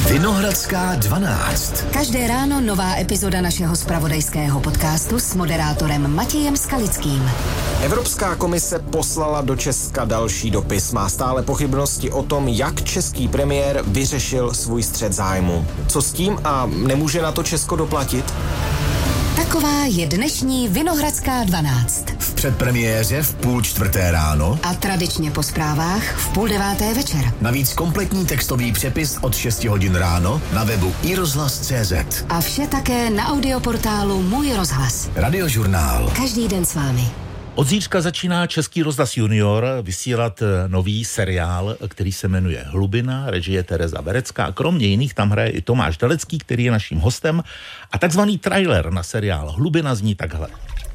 Vinohradská 12. Každé ráno nová epizoda našeho zpravodajského podcastu s moderátorem Matějem Skalickým. Evropská komise poslala do Česka další dopis. Má stále pochybnosti o tom, jak český premiér vyřešil svůj střet zájmu. Co s tím a nemůže na to Česko doplatit? Taková je dnešní Vinohradská 12. V předpremiéře v 3:30 ráno A tradičně po zprávách v 8:30 večer. navíc kompletní textový přepis od 6 hodin ráno na webu iRozhlas.cz. A vše také na audioportálu Můj rozhlas. Radiožurnál. Každý den s vámi. Od zítřka začíná Český rozhlas Junior vysílat nový seriál, který se jmenuje Hlubina, režie Tereza Verecká. Kromě jiných tam hraje i Tomáš Delecký, který je naším hostem. A takzvaný trailer na seriál Hlubina zní takhle.